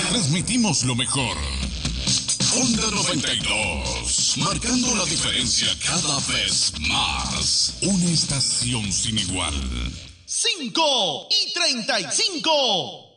transmitimos lo mejor. Onda 92, marcando la diferencia cada vez más. Una estación sin igual. 5:35.